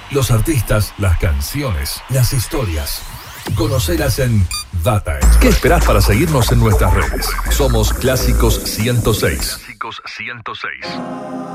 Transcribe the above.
Los artistas, las canciones, las historias. Conocelas en Data Express. ¿Qué esperás para seguirnos en nuestras redes? Somos Clásicos 106. Clásicos 106.